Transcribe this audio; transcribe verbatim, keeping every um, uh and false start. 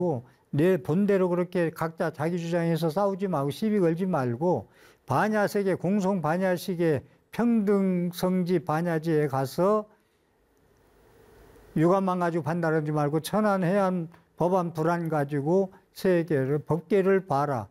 내 본대로 그렇게 각자 자기 주장해서 싸우지 말고 시비 걸지 말고 반야색의 공송 반야식의 평등성지 반야지에 가서 육안만 가지고 판단하지 말고 천안 해안 법안 불안 가지고 세계를 법계를 봐라.